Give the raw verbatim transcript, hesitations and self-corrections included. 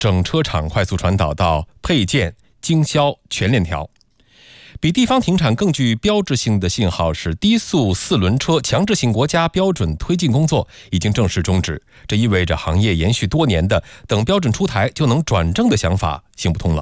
整车厂快速传导到配件、经销全链条。比地方停产更具标志性的信号是，低速四轮车强制性国家标准推进工作已经正式终止，这意味着行业延续多年的等标准出台就能转正的想法行不通了。